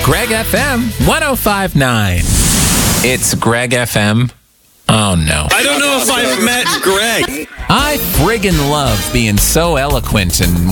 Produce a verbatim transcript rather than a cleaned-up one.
Greg F M one oh five point nine. It's Greg F M. Oh, no. I don't know if I've met Greg. I friggin' love being so eloquent and